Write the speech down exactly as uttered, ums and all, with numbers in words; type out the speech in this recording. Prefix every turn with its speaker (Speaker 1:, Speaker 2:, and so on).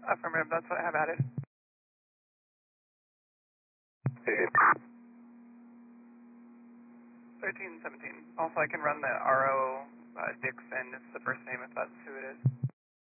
Speaker 1: Affirmative, that's what I have added. thirteen seventeen. Also, I can run the R O uh, Dixon. It's the first name if that's who it is.